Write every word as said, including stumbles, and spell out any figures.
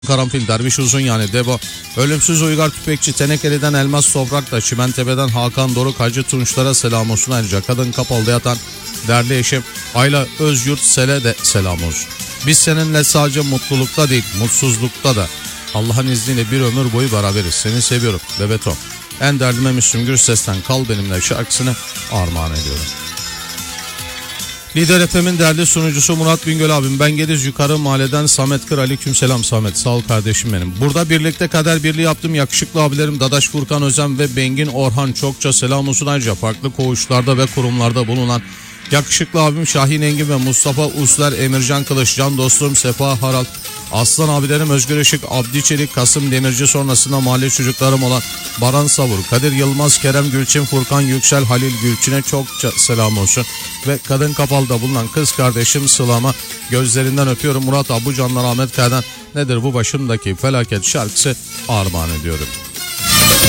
Karanfil, Derviş Uzun yani Debo, Ölümsüz Uygar Tüfekçi, Tenekeli'den Elmas Toprak'ta, Çimentepe'den Hakan Doruk, Hacı Tunçlara selam olsun. Ayrıca Kadın Kapalı'da yatan değerli eşim Ayla Özyurt Sel'e de selam olsun. Biz seninle sadece mutlulukta değil, mutsuzlukta da Allah'ın izniyle bir ömür boyu beraberiz. Seni seviyorum Bebeto. En derdime Müslüm Gürses'ten Kal Benimle şarkısını armağan ediyorum. Lider F M'in değerli sunucusu Murat Bingöl abim. Ben Gediz Yukarı Mahalleden Samet Kır. Aleykümselam Samet. Sağ ol kardeşim benim. Burada birlikte kader birliği yaptım. Yakışıklı abilerim Dadaş Furkan Özen ve Bengin Orhan çokça selam olsun. Ayrıca farklı koğuşlarda ve kurumlarda bulunan yakışıklı abim Şahin Engin ve Mustafa Usler, Emircan Kılıç, can dostum Sefa Haral, Aslan abilerim Özgür Işık, Abdi Çelik, Kasım Demirci, sonrasında mahalle çocuklarım olan Baran Savur, Kadir Yılmaz, Kerem Gülçin, Furkan Yüksel, Halil Gülçin'e çokça selam olsun. Ve Kadın Kapalı'da bulunan kız kardeşim Sıla'ma gözlerinden öpüyorum. Murat Abucan'dan Ahmet Kaya'dan Nedir Bu Başımdaki Felaket şarkısı armağan ediyorum.